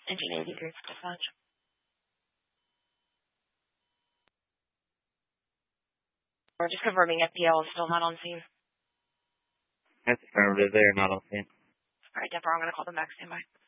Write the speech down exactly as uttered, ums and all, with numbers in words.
Engine eighty-three for dispatch. We're just confirming F P L is still not on scene. That's affirmative. They are not on scene. All right, Deborah, I'm going to call them back. Stand by.